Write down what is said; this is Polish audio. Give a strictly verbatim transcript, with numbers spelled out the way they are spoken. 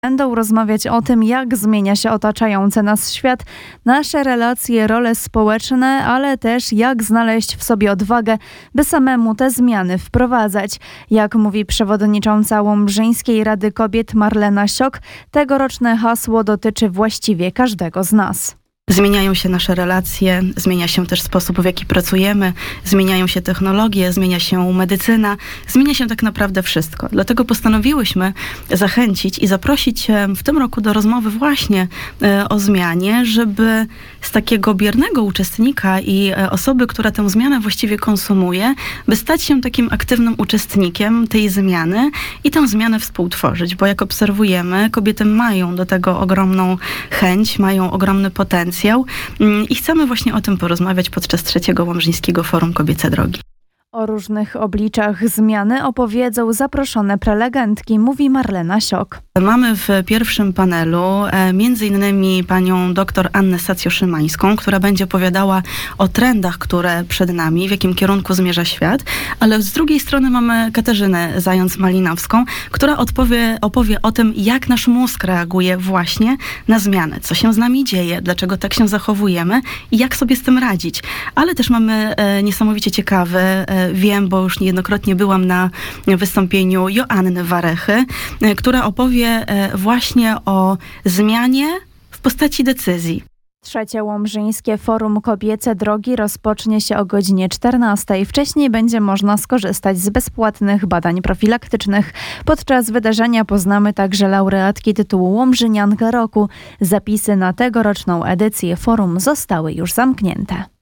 Będą rozmawiać o tym, jak zmienia się otaczający nas świat, nasze relacje, role społeczne, ale też jak znaleźć w sobie odwagę, by samemu te zmiany wprowadzać. Jak mówi przewodnicząca Łomżyńskiej Rady Kobiet Marlena Siok, tegoroczne hasło dotyczy właściwie każdego z nas. Zmieniają się nasze relacje, zmienia się też sposób, w jaki pracujemy, zmieniają się technologie, zmienia się medycyna, zmienia się tak naprawdę wszystko. Dlatego postanowiłyśmy zachęcić i zaprosić w tym roku do rozmowy właśnie o zmianie, żeby z takiego biernego uczestnika i osoby, która tę zmianę właściwie konsumuje, by stać się takim aktywnym uczestnikiem tej zmiany i tę zmianę współtworzyć. Bo jak obserwujemy, kobiety mają do tego ogromną chęć, mają ogromny potencjał. I chcemy właśnie o tym porozmawiać podczas trzeciego Łomżyńskiego Forum Kobiece Drogi. O różnych obliczach zmiany opowiedzą zaproszone prelegentki, mówi Marlena Siok. Mamy w pierwszym panelu e, między innymi panią dr Annę Sacjo-Szymańską, która będzie opowiadała o trendach, które przed nami, w jakim kierunku zmierza świat, ale z drugiej strony mamy Katarzynę Zając-Malinowską, która odpowie, opowie o tym, jak nasz mózg reaguje właśnie na zmianę, co się z nami dzieje, dlaczego tak się zachowujemy i jak sobie z tym radzić. Ale też mamy e, niesamowicie ciekawy e, Wiem, bo już niejednokrotnie byłam na wystąpieniu Joanny Warechy, która opowie właśnie o zmianie w postaci decyzji. Trzecie Łomżyńskie Forum Kobiece Drogi rozpocznie się o godzinie czternastej. Wcześniej będzie można skorzystać z bezpłatnych badań profilaktycznych. Podczas wydarzenia poznamy także laureatki tytułu Łomżynianka Roku. Zapisy na tegoroczną edycję forum zostały już zamknięte.